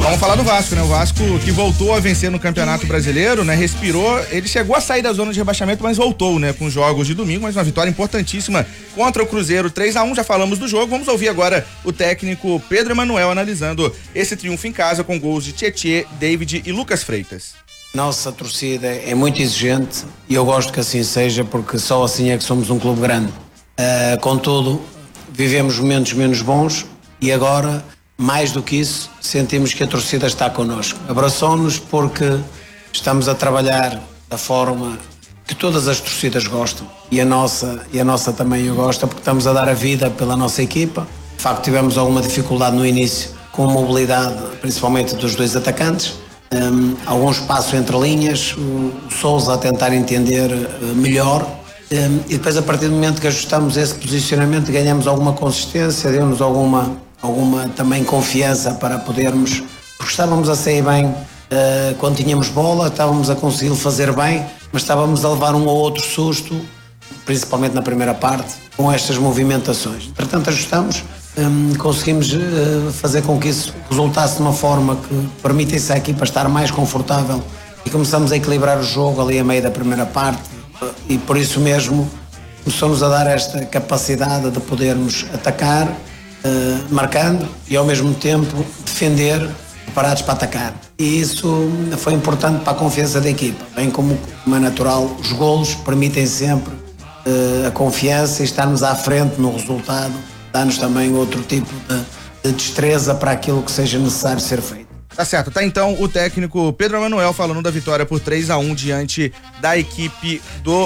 Vamos falar do Vasco, né? O Vasco que voltou a vencer no Campeonato Brasileiro, né? Respirou, ele chegou a sair da zona de rebaixamento, mas voltou, né? Com jogos de domingo, mas uma vitória importantíssima contra o Cruzeiro, 3-1, já falamos do jogo. Vamos ouvir agora o técnico Pedro Emanuel analisando esse triunfo em casa com gols de Tietê, David e Lucas Freitas. Nossa torcida é muito exigente e eu gosto que assim seja, porque só assim é que somos um clube grande. Contudo, vivemos momentos menos bons e agora, mais do que isso, sentimos que a torcida está connosco. Abraçou-nos porque estamos a trabalhar da forma que todas as torcidas gostam e a nossa também o gosta, porque estamos a dar a vida pela nossa equipa. De facto, tivemos alguma dificuldade no início com a mobilidade, principalmente dos dois atacantes. Algum espaço entre linhas, o Sousa a tentar entender melhor. E depois, a partir do momento que ajustamos esse posicionamento, ganhamos alguma consistência, deu-nos alguma também confiança para podermos, porque estávamos a sair bem quando tínhamos bola, estávamos a conseguir fazer bem, mas estávamos a levar um ou outro susto, principalmente na primeira parte, com estas movimentações. Portanto, ajustamos, conseguimos fazer com que isso resultasse de uma forma que permitisse à equipa estar mais confortável e começamos a equilibrar o jogo ali a meio da primeira parte. E por isso mesmo começou-nos a dar esta capacidade de podermos atacar, marcando e ao mesmo tempo defender, preparados para atacar. E isso foi importante para a confiança da equipa. Bem como é natural, os golos permitem sempre a confiança e estarmos à frente no resultado, dá-nos também outro tipo de destreza para aquilo que seja necessário ser feito. Tá certo, tá então o técnico Pedro Emanuel falando da vitória por 3-1 diante da equipe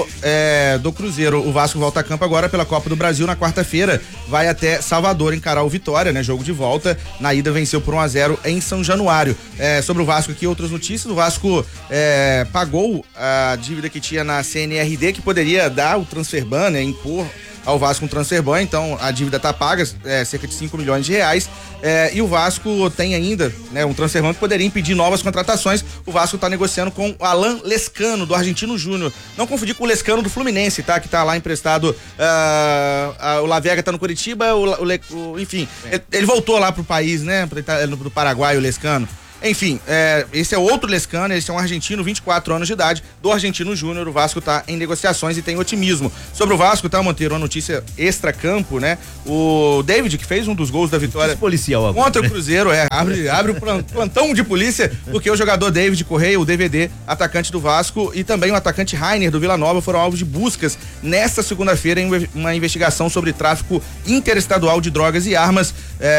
do Cruzeiro. O Vasco volta a campo agora pela Copa do Brasil na quarta-feira, vai até Salvador encarar o Vitória, né? Jogo de volta, na ida venceu por 1-0 em São Januário. Sobre o Vasco aqui, outras notícias, o Vasco pagou a dívida que tinha na CNRD, que poderia dar o transfer ban, né? Impor ao Vasco um transfer ban, então a dívida está paga, cerca de 5 milhões de reais, e o Vasco tem ainda, né, um transfer ban que poderia impedir novas contratações. O Vasco está negociando com o Alan Lescano, do Argentino Júnior, não confundir com o Lescano do Fluminense, tá? Que tá lá emprestado, o Lavega tá no Curitiba, enfim, ele voltou lá pro país, né, pro Paraguai, o Lescano. Enfim, esse é outro Lescano, esse é um argentino, 24 anos de idade, do Argentino Júnior. O Vasco tá em negociações e tem otimismo. Sobre o Vasco, tá, Monteiro, uma notícia extra-campo, né? O David, que fez um dos gols da vitória policial agora, contra o Cruzeiro, abre o plantão de polícia, porque o jogador David Correia, o DVD, atacante do Vasco, e também o atacante Rainer, do Vila Nova, foram alvos de buscas nesta segunda-feira em uma investigação sobre tráfico interestadual de drogas e armas.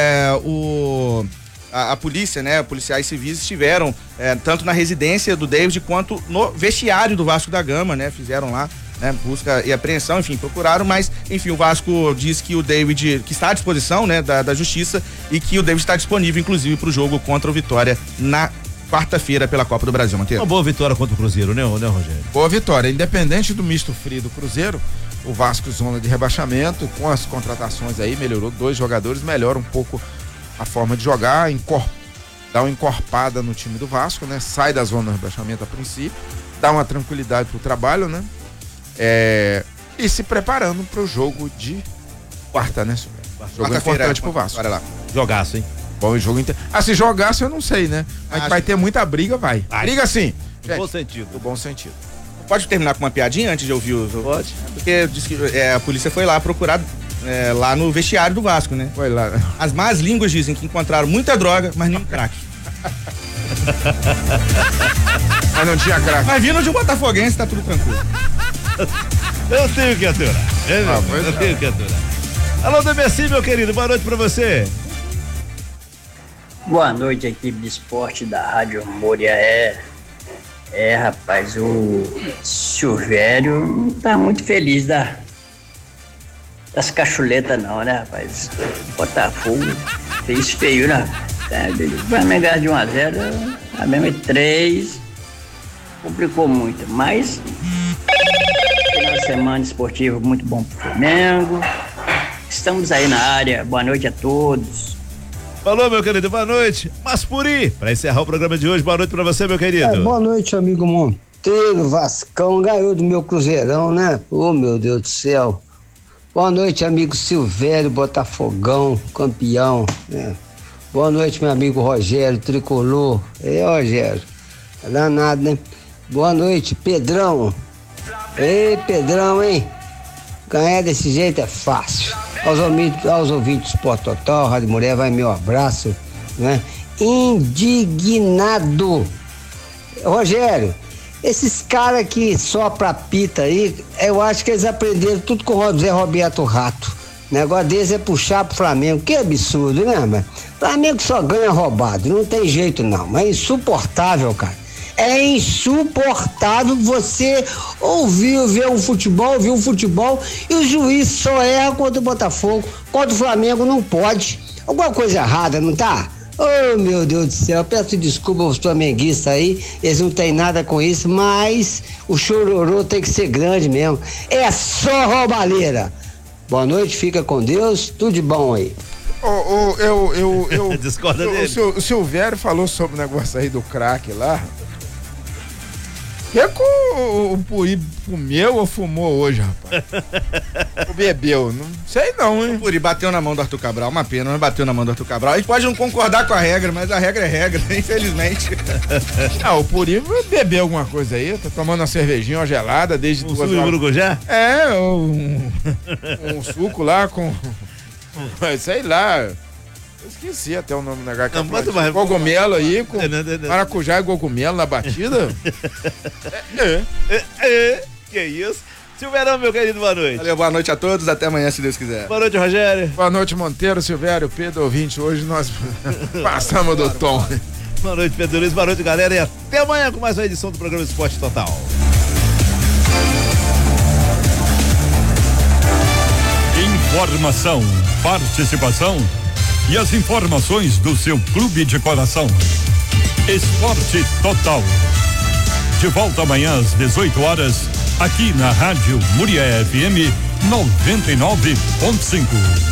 A polícia, né? Policiais civis estiveram tanto na residência do David quanto no vestiário do Vasco da Gama, né? Fizeram lá, né, busca e apreensão, enfim, procuraram, mas enfim, o Vasco diz que o David, que está à disposição, né, da justiça, e que o David está disponível, inclusive, para o jogo contra o Vitória na quarta-feira pela Copa do Brasil, Monteiro. Uma boa vitória contra o Cruzeiro, né, Rogério? Boa vitória, independente do misto frio do Cruzeiro, o Vasco zona de rebaixamento, com as contratações aí, melhorou 2 jogadores, melhora um pouco a forma de jogar, dá uma encorpada no time do Vasco, né? Sai da zona de rebaixamento a princípio, dá uma tranquilidade pro trabalho, né? E se preparando pro jogo de quarta, né? Jogo importante pro Vasco. Olha lá. Jogaço, hein? Bom jogo inteiro. Se jogasse eu não sei, né? Mas vai ter muita briga, vai. Briga sim. No bom sentido. No bom sentido. Pode terminar com uma piadinha antes de ouvir os... Pode. Porque diz que a polícia foi lá procurar lá no vestiário do Vasco, né? Foi lá. As más línguas dizem que encontraram muita droga, mas nenhum crack. Mas não tinha crack. Mas vindo de um botafoguense, tá tudo tranquilo. Eu tenho que aturar. Eu tenho que aturar. Alô, DBC, meu querido, boa noite pra você. Boa noite, equipe de esporte da Rádio Moria. Rapaz, o Silvério não tá muito feliz das cachuletas não, né, rapaz? Botafogo fez feio, né? O Flamengo ganhar de 1-0, a mesma 3, complicou muito, mas final de semana esportivo muito bom pro Flamengo. Estamos aí na área, boa noite a todos. Falou, meu querido, boa noite. Maspuri, para encerrar o programa de hoje, boa noite pra você, meu querido. Boa noite, amigo Monteiro. Vascão ganhou do meu Cruzeirão, né? Oh, meu Deus do céu. Boa noite, amigo Silvério, Botafogão, campeão, né? Boa noite, meu amigo Rogério, tricolor. Ei, Rogério, é danado, né? Boa noite, Pedrão. Ei, Pedrão, hein? Ganhar desse jeito é fácil. Aos ouvintes do Sport Total, Rádio Mulher, vai meu abraço, né? Indignado. Rogério, esses caras que sopra pita aí, eu acho que eles aprenderam tudo com o Zé Roberto Rato. O negócio deles é puxar pro Flamengo. Que absurdo, né, mano? Flamengo só ganha roubado, não tem jeito não. Mas é insuportável, cara. É insuportável você ver um futebol e o juiz só erra contra o Botafogo. Contra o Flamengo não pode. Alguma coisa errada, não tá? Oh, meu Deus do céu, peço desculpa aos flamenguistas aí, eles não tem nada com isso, mas o chororô tem que ser grande mesmo. É só roubalheira. Boa noite, fica com Deus, tudo de bom aí. Eu discordo dele. O Silvério falou sobre o negócio aí do crack lá. Que é que o Puri comeu ou fumou hoje, rapaz? Ou bebeu? Não sei não, hein? O Puri bateu na mão do Arthur Cabral, uma pena, mas bateu na mão do Arthur Cabral. A gente pode não concordar com a regra, mas a regra é regra, infelizmente. O Puri bebeu alguma coisa aí, tá tomando uma cervejinha, uma gelada desde suco de Urugujá? Um suco lá com... sei lá... Eu esqueci até o nome da garrafa. Cogumelo aí, com maracujá e cogumelo na batida. Que isso? Silverão, meu querido, boa noite. Valeu, boa noite a todos, até amanhã, se Deus quiser. Boa noite, Rogério. Boa noite, Monteiro, Silvério, Pedro, ouvinte. Hoje nós passamos do tom. Boa noite, Pedro Luiz, boa noite, galera, e até amanhã com mais uma edição do programa Esporte Total. Informação, participação e as informações do seu clube de coração. Esporte Total. De volta amanhã às 18 horas, aqui na Rádio Muriel FM 99.5.